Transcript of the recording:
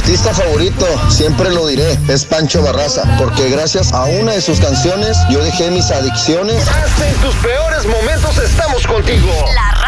artista favorito, siempre lo diré, es Pancho Barraza, porque gracias a una de sus canciones yo dejé mis adicciones. Hasta en tus peores momentos estamos contigo. La